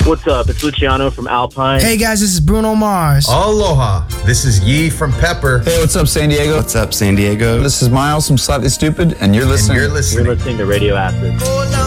What's up? It's Luciano from Alpine. Hey guys, this is Bruno Mars. Aloha. This is Yee from Pepper. Hey, what's up, San Diego? What's up, San Diego? This is Miles from Slightly Stupid, and you're listening. And you're listening. You're listening to Radio Acid.